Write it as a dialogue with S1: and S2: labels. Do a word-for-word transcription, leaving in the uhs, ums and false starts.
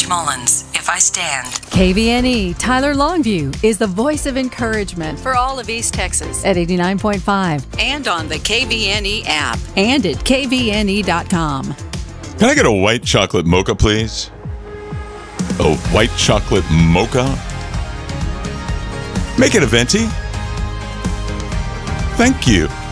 S1: Rich Mullins, If I Stand.
S2: K V N E Tyler Longview is the voice of encouragement for all of East Texas at eighty-nine point five
S1: And on the K V N E app.
S2: and at K V N E dot com.
S3: Can I get a white chocolate mocha, please? A white chocolate mocha? Make it a venti. Thank you.